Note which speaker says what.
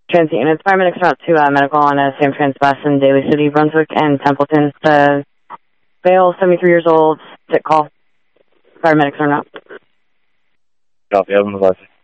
Speaker 1: Transit units. Paramedics are out to medical on a Sam Trans bus in Daly City, Brunswick, and Templeton. The male, 73 years old, sick call. Paramedics are not.
Speaker 2: Copy, have him advised.